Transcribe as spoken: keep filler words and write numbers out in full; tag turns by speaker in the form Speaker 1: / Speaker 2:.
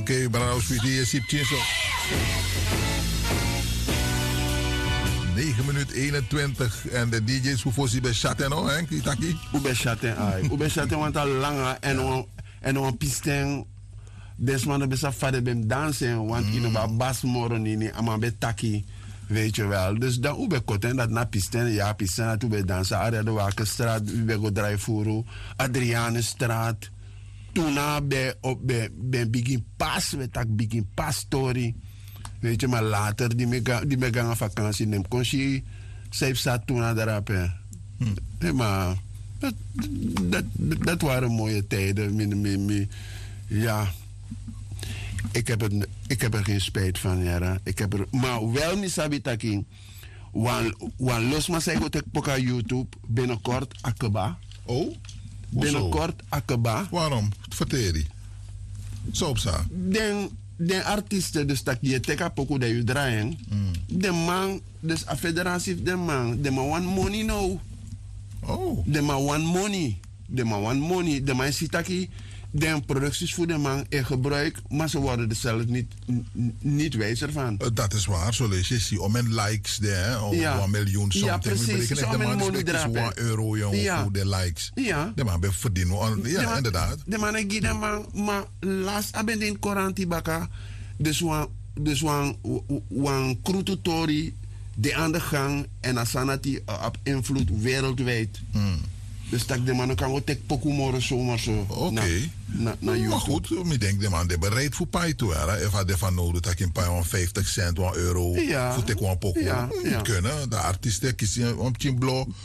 Speaker 1: okay, Branaus Vidi, Sipchin zo. negen minuten eenentwintig en de D J's hoeveel ze bij chatten, no, hè, Kitaki?
Speaker 2: Hoe bij chatten, ai. Hoe bij chatten, want al langer en dan en dan pisten. Desman de safari bem dansen, want mm. in een bas moron in een amabe taki, weet je wel. Dus dan hoe bij koten dat na pisten, ja pisten dat hoe bij dansen. Aria de Wakenstraat, hoe bij go drijfvoeren, Adrianenstraat. Toen na bij op bij bij begin pas, we tak begin pas story. Weet je, maar later die me die me gaan vakantie neem kon je safe zat toen na daarop. Hmm. Nee, maar dat, dat, dat waren mooie tijden. Me, me, me, ja. Ik heb, het, ik heb er geen spijt van, ja. Ik heb er, maar wel niet sabitaki. Wan, wan los maar zeggen wat ik poka YouTube binnenkort akeba.
Speaker 1: Oh?
Speaker 2: Binnenkort akeba.
Speaker 1: Waarom? Vertel je. Zo op za.
Speaker 2: Den, den artiesten dus dat je teka poko dat je draaien. Mm. De man, dus a federatie de man, de man want money nou.
Speaker 1: Oh.
Speaker 2: De man want money. De man want money. De man ziet dat de producties voor de man in gebruik, maar ze worden er zelf niet, niet wijzer van.
Speaker 1: Uh, dat is waar, zo lees je. Zie, om een likes, de, hè, om
Speaker 2: ja.
Speaker 1: een miljoen something.
Speaker 2: Ja, precies.
Speaker 1: We berekenen de man is een euro, jongen, ja. voor de likes.
Speaker 2: Ja.
Speaker 1: De man bij verdienen, ja,
Speaker 2: man,
Speaker 1: inderdaad.
Speaker 2: De man heeft de man, maar laatst hebben in Koranti baka, dus wan, dus wan, wan krututori, de aan de gang en asanati op invloed wereldwijd. Hmm. Dus dat de man kan ook tek pokumoro zomaar zo.
Speaker 1: Oké. Okay.
Speaker 2: Na, na, na
Speaker 1: maar goed, ik denk de man de bereid voor pay toe. If hij ervan nodig dat je een paar vijftig cent, een euro,
Speaker 2: ja.
Speaker 1: voor tek een pokoe.
Speaker 2: Ja.
Speaker 1: Moet ja. kunnen. De artiesten kiezen om tien blauw,